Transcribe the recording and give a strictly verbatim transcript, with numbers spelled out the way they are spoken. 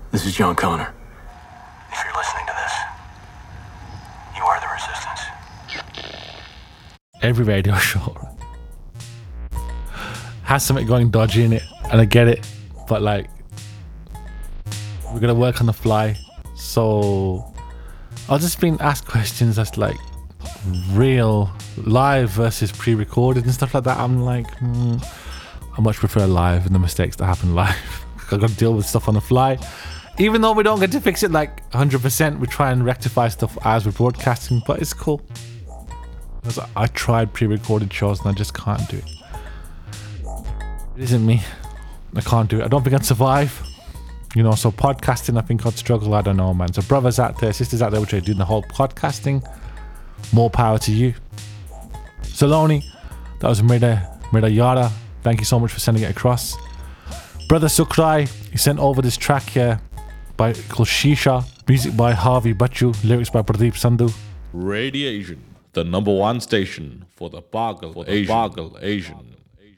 This is John Connor. If you're listening to this, you are the resistance. Every radio show has something going dodgy in it, and I get it, but like, we're gonna work on the fly. So I was just being asked questions that's like real live versus pre-recorded and stuff like that. I'm like, hmm, I much prefer live and the mistakes that happen live. I gotta deal with stuff on the fly. Even though we don't get to fix it like one hundred percent, we try and rectify stuff as we're broadcasting, but it's cool. Because I tried pre-recorded shows and I just can't do it. It isn't me. I can't do it. I don't think I'd survive. You know, so podcasting, I think I'd struggle. I don't know, man. So brothers out there, sisters out there, which are doing the whole podcasting, more power to you. Saloni, that was Mrida, Mrida Yara. Thank you so much for sending it across. Brother Sukrai, he sent over this track here by called Shisha, music by Harvey Bachu, lyrics by Pradeep Sandhu. Radiation, the number one station for the Pagal Asian. Pagal Asian.